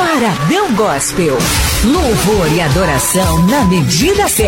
Paradão Gospel. Louvor e adoração na medida certa.